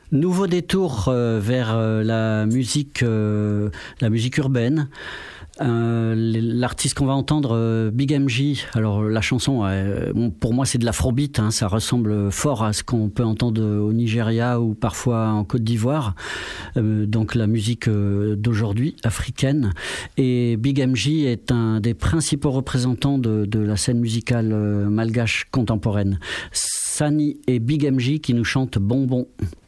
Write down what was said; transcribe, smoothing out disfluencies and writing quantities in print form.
Nouveau détour vers la musique urbaine. L'artiste qu'on va entendre, Big MJ. Alors la chanson, pour moi, c'est de l'afrobeat. Ça ressemble fort à ce qu'on peut entendre au Nigeria ou parfois en Côte d'Ivoire. Donc la musique d'aujourd'hui, africaine. Et Big MJ est un des principaux représentants de la scène musicale malgache contemporaine. Sani et Big MJ qui nous chantent Bonbon.